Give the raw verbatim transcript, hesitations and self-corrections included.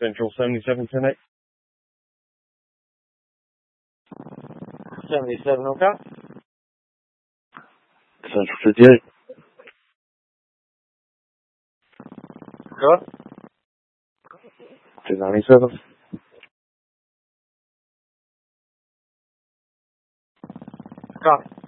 Central seventy-seven ten eight. seventy-seven, okay. Central fifty-eight. Good. two ninety-seven. Copy.